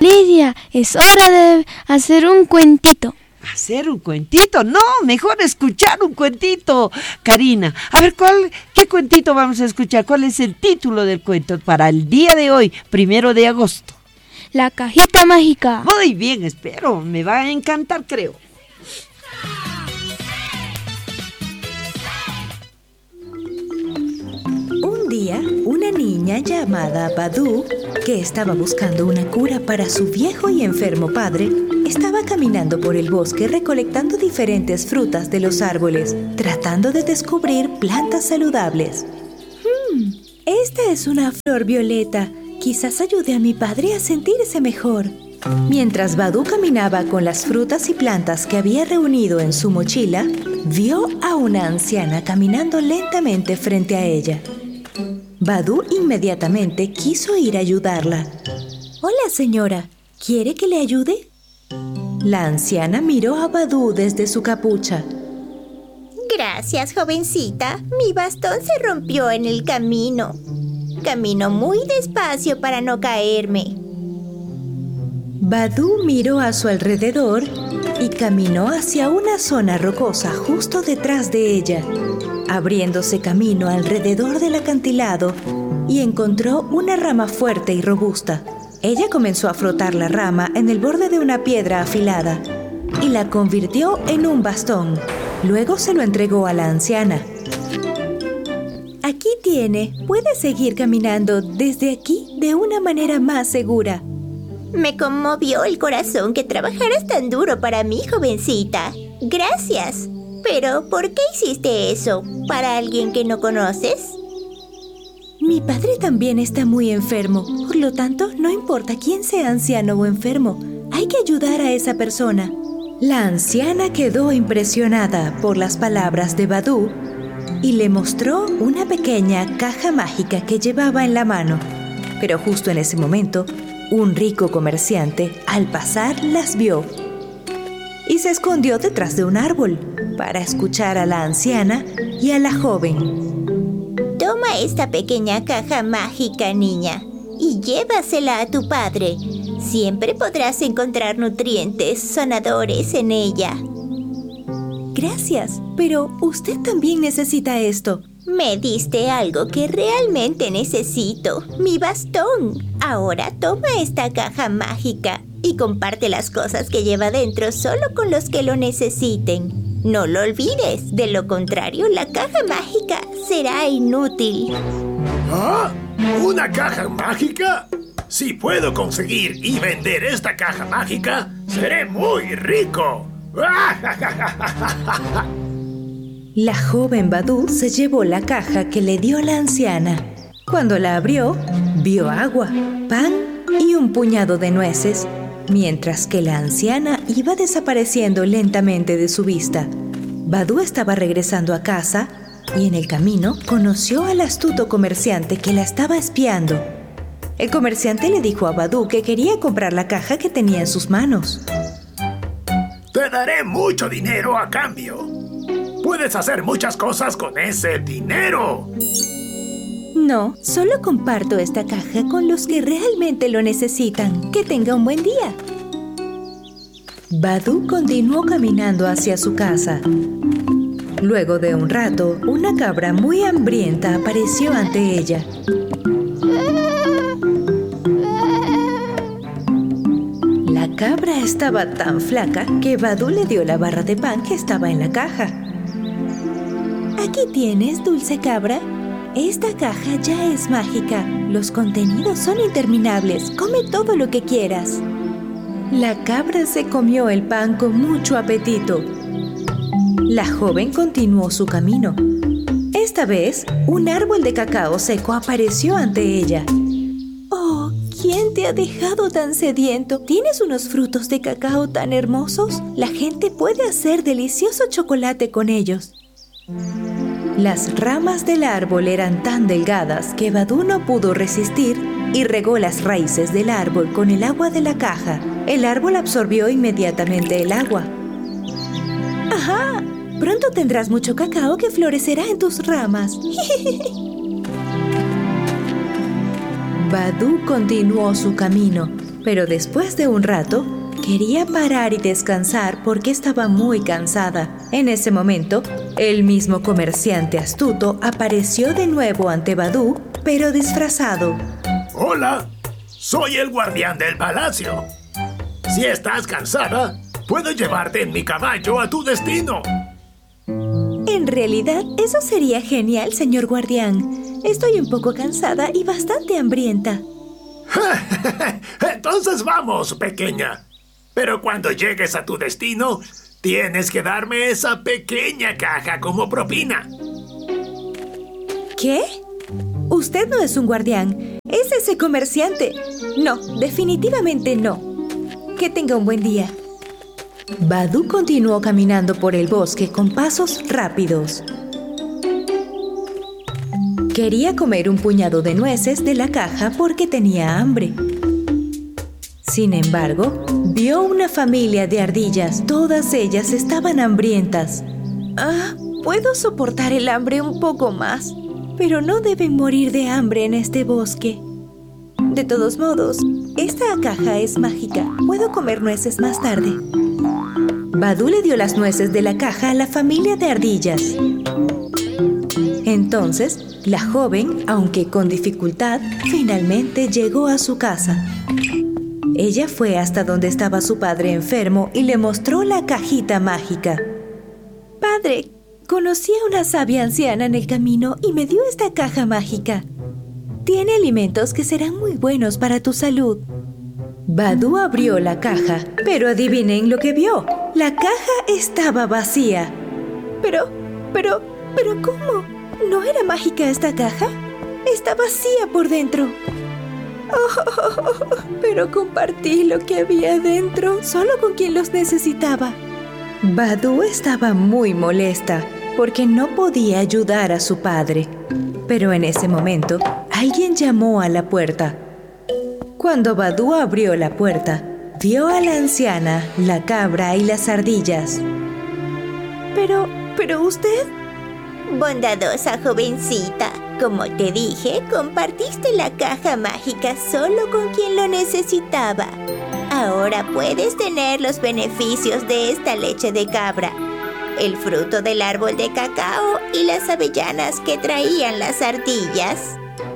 Lidia, es hora de hacer un cuentito. ¿Hacer un cuentito? No, mejor escuchar un cuentito, Karina. A ver, ¿qué cuentito vamos a escuchar? ¿Cuál es el título del cuento para el día de hoy, 1 de agosto? La cajita mágica. Muy bien, espero. Me va a encantar, creo. Un día, una niña llamada Badoo, que estaba buscando una cura para su viejo y enfermo padre, estaba caminando por el bosque recolectando diferentes frutas de los árboles, tratando de descubrir plantas saludables. Esta es una flor violeta. Quizás ayude a mi padre a sentirse mejor. Mientras Badoo caminaba con las frutas y plantas que había reunido en su mochila, vio a una anciana caminando lentamente frente a ella. Badoo inmediatamente quiso ir a ayudarla. «Hola, señora, ¿quiere que le ayude?» La anciana miró a Badoo desde su capucha. Gracias, jovencita. Mi bastón se rompió en el camino. Camino muy despacio para no caerme. Badoo miró a su alrededor y caminó hacia una zona rocosa justo detrás de ella, abriéndose camino alrededor del acantilado, y encontró una rama fuerte y robusta. Ella comenzó a frotar la rama en el borde de una piedra afilada y la convirtió en un bastón. Luego se lo entregó a la anciana. «Aquí tiene. Puede seguir caminando desde aquí de una manera más segura». Me conmovió el corazón que trabajaras tan duro para mí, jovencita. Gracias. Pero, ¿por qué hiciste eso? ¿Para alguien que no conoces? Mi padre también está muy enfermo. Por lo tanto, no importa quién sea anciano o enfermo, hay que ayudar a esa persona. La anciana quedó impresionada por las palabras de Badoo y le mostró una pequeña caja mágica que llevaba en la mano. Pero justo en ese momento, un rico comerciante, al pasar, las vio y se escondió detrás de un árbol para escuchar a la anciana y a la joven. Toma esta pequeña caja mágica, niña, y llévasela a tu padre. Siempre podrás encontrar nutrientes sanadores en ella. Gracias, pero usted también necesita esto. Me diste algo que realmente necesito, mi bastón. Ahora toma esta caja mágica y comparte las cosas que lleva dentro solo con los que lo necesiten. No lo olvides, de lo contrario la caja mágica será inútil. ¿Ah? ¿Una caja mágica? Si puedo conseguir y vender esta caja mágica, seré muy rico. La joven Badoo se llevó la caja que le dio la anciana. Cuando la abrió, vio agua, pan y un puñado de nueces, mientras que la anciana iba desapareciendo lentamente de su vista. Badoo estaba regresando a casa y en el camino conoció al astuto comerciante que la estaba espiando. El comerciante le dijo a Badoo que quería comprar la caja que tenía en sus manos. Te daré mucho dinero a cambio. Puedes hacer muchas cosas con ese dinero. No, solo comparto esta caja con los que realmente lo necesitan. Que tenga un buen día. Badoo continuó caminando hacia su casa. Luego de un rato, una cabra muy hambrienta apareció ante ella. La cabra estaba tan flaca que Badoo le dio la barra de pan que estaba en la caja. Aquí tienes, dulce cabra. Esta caja ya es mágica. Los contenidos son interminables. Come todo lo que quieras. La cabra se comió el pan con mucho apetito. La joven continuó su camino. Esta vez, un árbol de cacao seco apareció ante ella. ¡Oh! ¿Quién te ha dejado tan sediento? ¿Tienes unos frutos de cacao tan hermosos? La gente puede hacer delicioso chocolate con ellos. Las ramas del árbol eran tan delgadas que Badoo no pudo resistir y regó las raíces del árbol con el agua de la caja. El árbol absorbió inmediatamente el agua. ¡Ajá! Pronto tendrás mucho cacao que florecerá en tus ramas. Badoo continuó su camino. pero después de un rato quería parar y descansar porque estaba muy cansada. En ese momento, el mismo comerciante astuto apareció de nuevo ante Badoo, pero disfrazado. Hola, soy el guardián del palacio. Si estás cansada, puedo llevarte en mi caballo a tu destino. En realidad, eso sería genial, señor guardián. Estoy un poco cansada y bastante hambrienta. Entonces vamos, pequeña. Pero cuando llegues a tu destino, tienes que darme esa pequeña caja como propina. ¿Qué? Usted no es un guardián, es ese comerciante. No, definitivamente no. Que tenga un buen día. Badoo continuó caminando por el bosque con pasos rápidos. Quería comer un puñado de nueces de la caja porque tenía hambre. Sin embargo, vio una familia de ardillas. Todas ellas estaban hambrientas. Puedo soportar el hambre un poco más, pero no deben morir de hambre en este bosque. De todos modos, esta caja es mágica. Puedo comer nueces más tarde. Badoo le dio las nueces de la caja a la familia de ardillas. Entonces, la joven, aunque con dificultad, finalmente llegó a su casa. Ella fue hasta donde estaba su padre enfermo y le mostró la cajita mágica. Padre, conocí a una sabia anciana en el camino y me dio esta caja mágica. Tiene alimentos que serán muy buenos para tu salud. Badoo abrió la caja, pero adivinen lo que vio. La caja estaba vacía. Pero, ¿cómo? ¿No era mágica esta caja? Está vacía por dentro. Pero compartí lo que había dentro solo con quien los necesitaba. Badoo estaba muy molesta porque no podía ayudar a su padre. Pero en ese momento, alguien llamó a la puerta. Cuando Badoo abrió la puerta, vio a la anciana, la cabra y las ardillas. ¿Pero usted? Bondadosa jovencita, como te dije, compartiste la caja mágica solo con quien lo necesitaba. Ahora puedes tener los beneficios de esta leche de cabra, el fruto del árbol de cacao y las avellanas que traían las ardillas.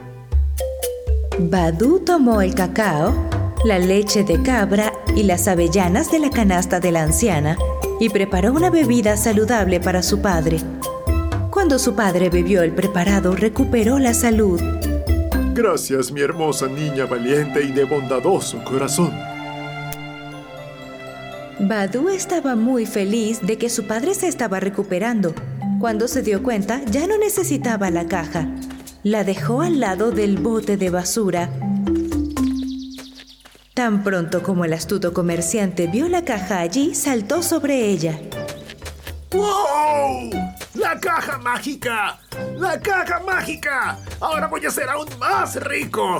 Badoo tomó el cacao, la leche de cabra y las avellanas de la canasta de la anciana y preparó una bebida saludable para su padre. Cuando su padre bebió el preparado, recuperó la salud. Gracias, mi hermosa niña valiente y de bondadoso corazón. Badoo estaba muy feliz de que su padre se estaba recuperando. Cuando se dio cuenta, ya no necesitaba la caja. La dejó al lado del bote de basura. Tan pronto como el astuto comerciante vio la caja allí, saltó sobre ella. ¡Wow! ¡La caja mágica! ¡La caja mágica! ¡Ahora voy a ser aún más rico!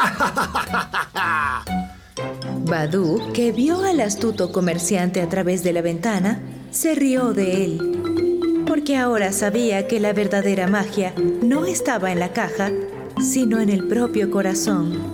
Badoo, que vio al astuto comerciante a través de la ventana, se rió de él, porque ahora sabía que la verdadera magia no estaba en la caja, sino en el propio corazón.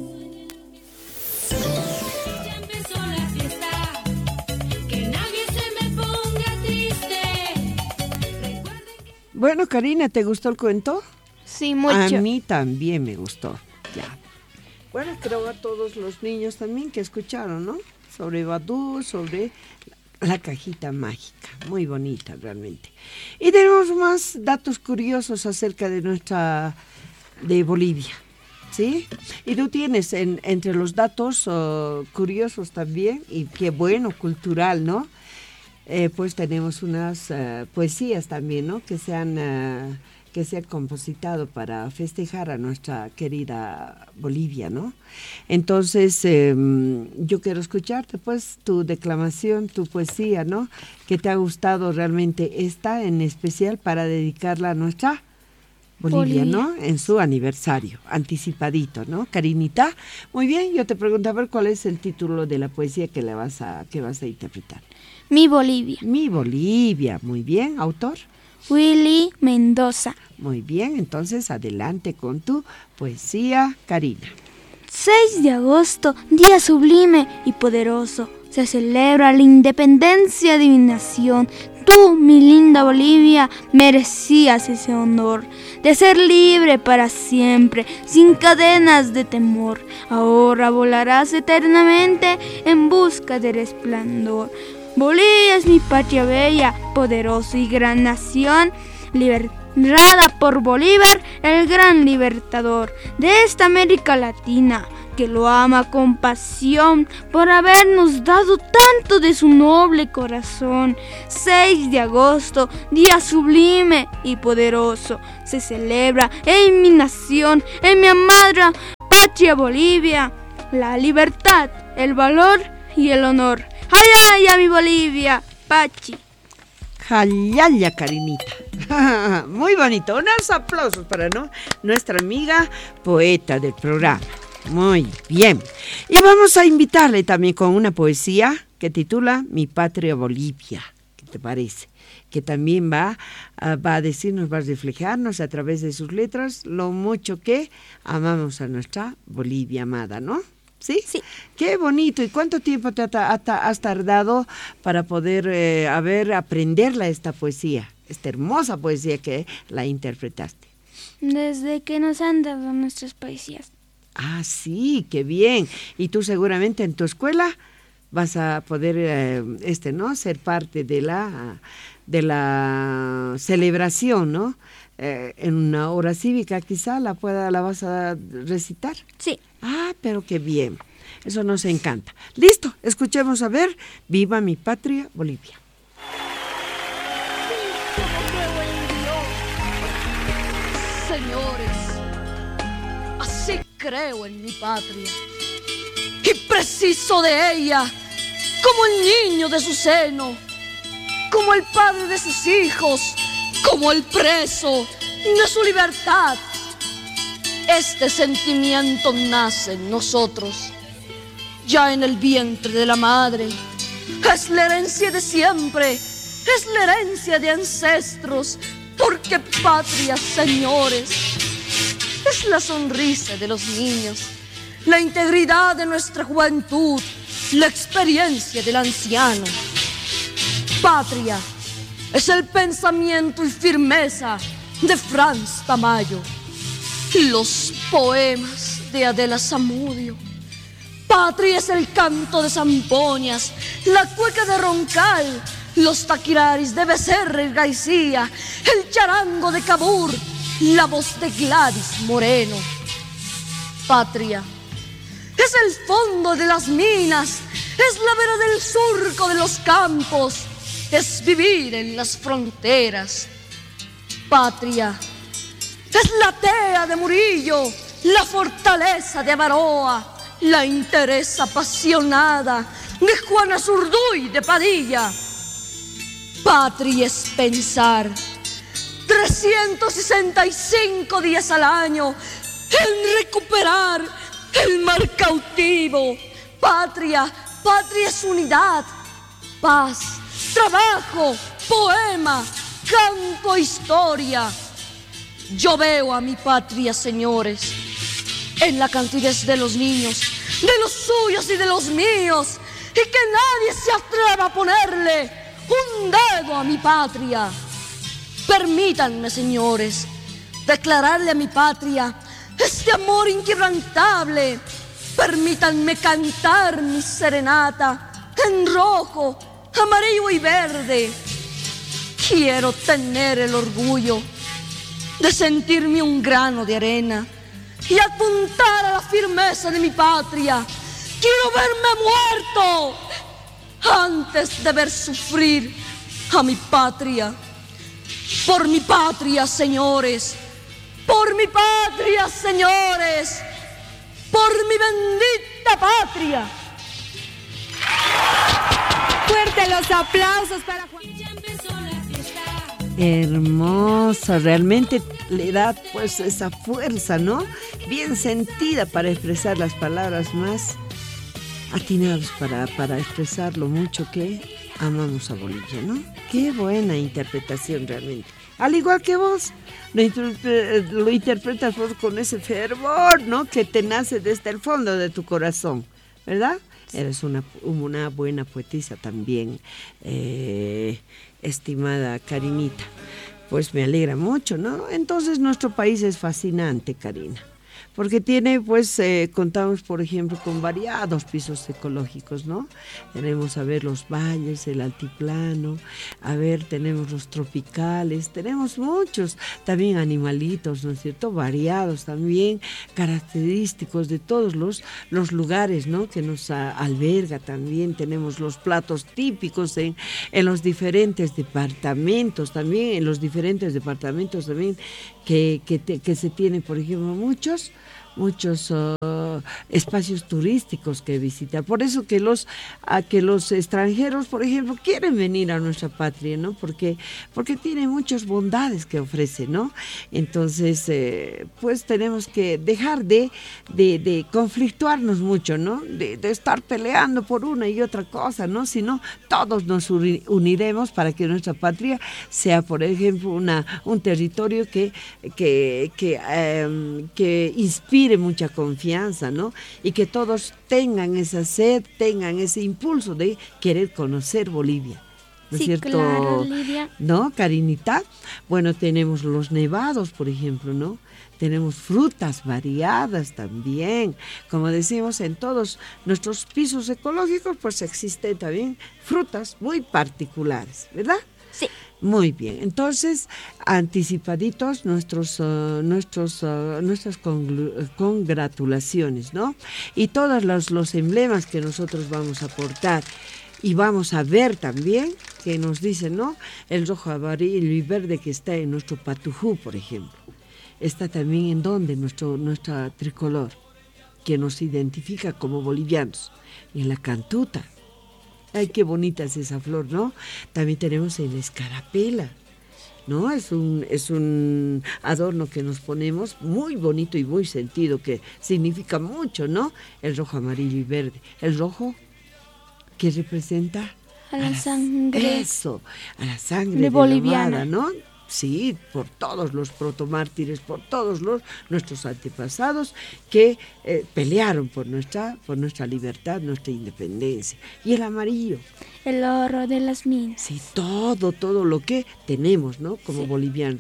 Bueno, Karina, ¿te gustó el cuento? Sí, mucho. A mí también me gustó. Ya. Bueno, creo a todos los niños también que escucharon, ¿no? Sobre Badoo, sobre la cajita mágica. Muy bonita, realmente. Y tenemos más datos curiosos acerca de de Bolivia, ¿sí? Y tú tienes entre los datos curiosos también, y qué bueno, cultural, ¿no? Pues tenemos unas poesías también, ¿no? Que se han compositado para festejar a nuestra querida Bolivia, ¿no? Entonces, yo quiero escucharte, pues, tu declamación, tu poesía, ¿no? Que te ha gustado realmente esta, en especial para dedicarla a nuestra Bolivia, ¿no? En su aniversario, anticipadito, ¿no? Karinita, muy bien, yo te pregunto, a ver, ¿cuál es el título de la poesía que vas a interpretar? Mi Bolivia. Mi Bolivia, muy bien, autor. Willy Mendoza. Muy bien, entonces adelante con tu poesía, Karina. 6 de agosto, día sublime y poderoso, se celebra la independencia de mi nación. Tú, mi linda Bolivia, merecías ese honor de ser libre para siempre, sin cadenas de temor. Ahora volarás eternamente en busca de resplandor. Bolivia es mi patria bella, poderosa y gran nación, liberada por Bolívar, el gran libertador de esta América Latina, que lo ama con pasión por habernos dado tanto de su noble corazón. 6 de agosto, día sublime y poderoso, se celebra en mi nación, en mi amada patria Bolivia, la libertad, el valor y el honor. ¡Ay, ay, mi Bolivia! Pachi. Jalaya, Karinita. Muy bonito. Unos aplausos para nuestra amiga poeta del programa. Muy bien. Y vamos a invitarle también con una poesía que titula Mi patria Bolivia. ¿Qué te parece? Que también va a decirnos, va a reflejarnos a través de sus letras lo mucho que amamos a nuestra Bolivia amada, ¿no? ¿Sí? Sí. Qué bonito. ¿Y cuánto tiempo te has tardado para poder aprenderla esta poesía? Esta hermosa poesía que la interpretaste. Desde que nos han dado nuestras poesías. Ah, sí, qué bien. Y tú seguramente en tu escuela vas a poder, ser parte de la celebración, ¿no? En una hora cívica quizá la vas a recitar. Sí. Ah, pero qué bien. Eso nos encanta. Listo, escuchemos a ver. Viva mi patria, Bolivia. Señores, así creo en mi patria y preciso de ella como el niño de su seno, como el padre de sus hijos, como el preso de su libertad. Este sentimiento nace en nosotros, ya en el vientre de la madre. Es la herencia de siempre, es la herencia de ancestros, porque patria, señores, es la sonrisa de los niños, la integridad de nuestra juventud, la experiencia del anciano. Patria es el pensamiento y firmeza de Franz Tamayo, los poemas de Adela Zamudio. Patria es el canto de Zampoñas, la cueca de Roncal, los taquiraris de Becerra y García, el charango de Cabur, la voz de Gladys Moreno. Patria es el fondo de las minas, es la vera del surco de los campos, es vivir en las fronteras. Patria es la tea de Murillo, la fortaleza de Avaroa, la interés apasionada de Juana Zurduy de Padilla. Patria es pensar 365 días al año en recuperar el mar cautivo. Patria es unidad, paz, trabajo, poema, canto, historia. Yo veo a mi patria, señores, en la cantidez de los niños, de los suyos y de los míos, y que nadie se atreva a ponerle un dedo a mi patria. Permítanme, señores, declararle a mi patria este amor inquebrantable. Permítanme cantar mi serenata en rojo, amarillo y verde. Quiero tener el orgullo de sentirme un grano de arena y apuntar a la firmeza de mi patria. Quiero verme muerto antes de ver sufrir a mi patria. Por mi patria, señores, por mi patria, señores, por mi bendita patria. Fuerte los aplausos para Juan. Hermosa, realmente le da pues esa fuerza, ¿no? Bien sentida para expresar las palabras más atinadas para expresar lo mucho que amamos a Bolivia, ¿no? Qué buena interpretación realmente. al igual que vos. Lo interpretas vos con ese fervor, ¿no? Que te nace desde el fondo de tu corazón, ¿verdad? Eres una buena poetisa también, estimada Karinita. Pues me alegra mucho, ¿no? Entonces nuestro país es fascinante, Karina, porque tiene, pues, contamos, por ejemplo, con variados pisos ecológicos, ¿no? Tenemos, a ver, los valles, el altiplano, a ver, tenemos los tropicales, tenemos muchos, también animalitos, ¿no es cierto?, variados también, característicos de todos los lugares, ¿no?, que nos alberga también. Tenemos los platos típicos en los diferentes departamentos, también, que se tienen, por ejemplo, muchos espacios turísticos que visitar. Por eso que los extranjeros, por ejemplo, quieren venir a nuestra patria, ¿no? Porque tiene muchas bondades que ofrece, ¿no? Entonces, pues tenemos que dejar de conflictuarnos mucho, ¿no? De estar peleando por una y otra cosa, ¿no? Sino todos nos uniremos para que nuestra patria sea, por ejemplo, un territorio que inspire mucha confianza, ¿no? Y que todos tengan esa sed, tengan ese impulso de querer conocer Bolivia. ¿No es cierto? Claro, Lidia. ¿No, Karinita? Bueno, tenemos los nevados, por ejemplo, ¿no? Tenemos frutas variadas también. Como decimos, en todos nuestros pisos ecológicos, pues existen también frutas muy particulares, ¿verdad? Sí. Muy bien, entonces anticipaditos nuestras congratulaciones, ¿no? Y todos los emblemas que nosotros vamos a aportar y vamos a ver también que nos dicen, ¿no? El rojo, amarillo y verde que está en nuestro patujú, por ejemplo. Está también en donde nuestra tricolor, que nos identifica como bolivianos, en la cantuta. Ay, qué bonita es esa flor, ¿no? También tenemos en la escarapela, ¿no? Es un adorno que nos ponemos muy bonito y muy sentido, que significa mucho, ¿no? El rojo, amarillo y verde. El rojo, que representa a la sangre. Eso, a la sangre de boliviana, ¿no? Sí, por todos los protomártires, por todos nuestros antepasados que pelearon por nuestra libertad, nuestra independencia. Y el amarillo. El oro de las minas. Sí, todo lo que tenemos, ¿no? Como bolivianos,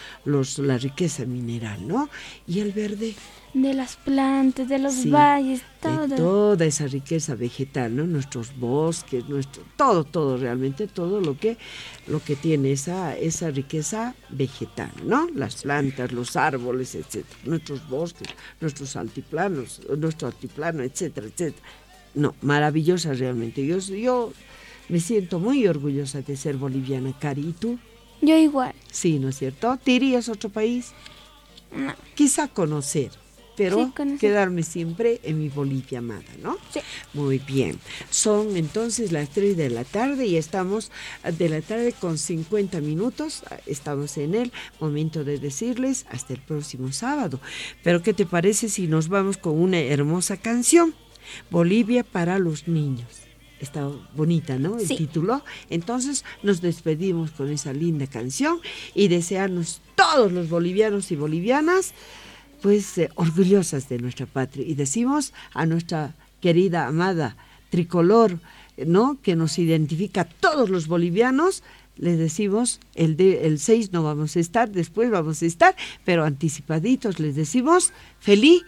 la riqueza mineral, ¿no? Y el verde. De las plantas, de los valles, todo. De toda esa riqueza vegetal, ¿no? Nuestros bosques, todo realmente, todo lo que tiene esa riqueza vegetal, ¿no? Las plantas, los árboles, etcétera, nuestros bosques, nuestros altiplanos, nuestro altiplano, etcétera. No, maravillosa realmente. Yo me siento muy orgullosa de ser boliviana, Cari. ¿Y tú? Yo igual. Sí, ¿no es cierto? ¿Te irías a otro país? No. Quizá conocer. Pero sí, quedarme siempre en mi Bolivia amada, ¿no? Sí. Muy bien. Son entonces las 3 de la tarde y estamos de la tarde con 50 minutos. Estamos en el momento de decirles hasta el próximo sábado. Pero ¿qué te parece si nos vamos con una hermosa canción? Bolivia para los niños. Está bonita, ¿no? El título. Entonces nos despedimos con esa linda canción y desearnos todos los bolivianos y bolivianas pues orgullosas de nuestra patria. Y decimos a nuestra querida, amada tricolor, ¿no? Que nos identifica a todos los bolivianos, les decimos, el 6 no vamos a estar, después vamos a estar, pero anticipaditos les decimos, feliz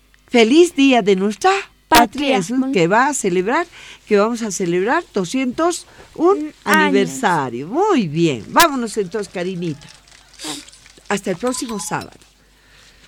día de nuestra patria, que vamos a celebrar 201 aniversario. Muy bien, vámonos entonces, Karinita. Hasta el próximo sábado.